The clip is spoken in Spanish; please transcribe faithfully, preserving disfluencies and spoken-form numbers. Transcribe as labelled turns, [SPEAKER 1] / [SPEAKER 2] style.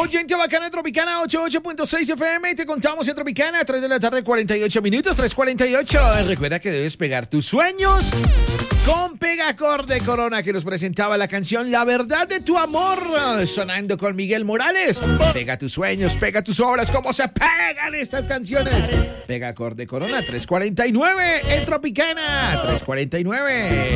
[SPEAKER 1] Oyente bacana de Tropicana ochenta y ocho punto seis F M. Te contamos en Tropicana, tres de la tarde, cuarenta y ocho minutos, tres cuarenta y ocho. Recuerda que debes pegar tus sueños con Pegacorde Corona, que nos presentaba la canción La Verdad de tu Amor, sonando con Miguel Morales. Pega tus sueños, pega tus obras, como se pegan estas canciones. Pegacorde Corona, tres cuarenta y nueve en Tropicana, tres cuarenta y nueve.